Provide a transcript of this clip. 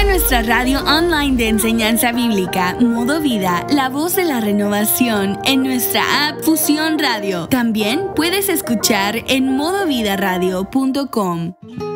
Escucha nuestra radio online de enseñanza bíblica, Modo Vida, la voz de la renovación, en nuestra app Fusión Radio. También puedes escuchar en modovidaradio.com.